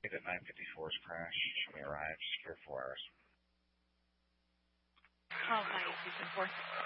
at 954's crash. Should we arrive? Secure 4 hours. Call 924.